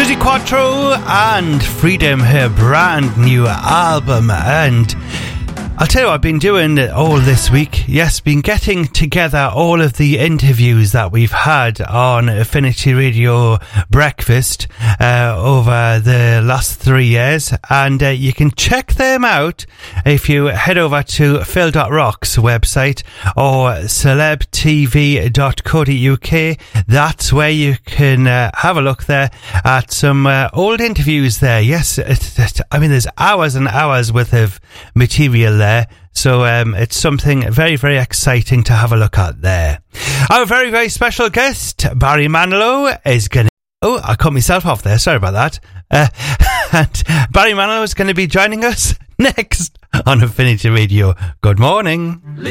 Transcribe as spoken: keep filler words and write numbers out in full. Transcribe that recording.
Suzi Quatro and Freedom, her brand new album. And I'll tell you what I've been doing all this week. Yes, been getting together all of the interviews that we've had on Affinity Radio Breakfast uh, over the last three years. And uh, you can check them out if you head over to phil dot rock's website or celeb t v dot co dot u k. That's where you can uh, have a look there at some uh, old interviews there. Yes, it, it, I mean, there's hours and hours worth of material there. So um, it's something very, very exciting to have a look at there. Our very, very special guest, Barry Manilow, is going to... Oh, I cut myself off there. Sorry about that. Uh, and Barry Manilow is going to be joining us next on Affinity Radio. Good morning.